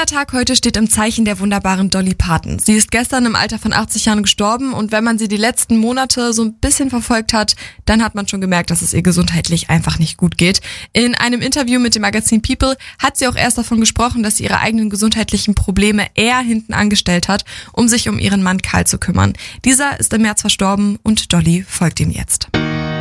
Dieser Tag heute steht im Zeichen der wunderbaren Dolly Parton. Sie ist gestern im Alter von 80 Jahren gestorben und wenn man sie die letzten Monate so ein bisschen verfolgt hat, dann hat man schon gemerkt, dass es ihr gesundheitlich einfach nicht gut geht. In einem Interview mit dem Magazin People hat sie auch erst davon gesprochen, dass sie ihre eigenen gesundheitlichen Probleme eher hinten angestellt hat, um sich um ihren Mann Karl zu kümmern. Dieser ist im März verstorben und Dolly folgt ihm jetzt.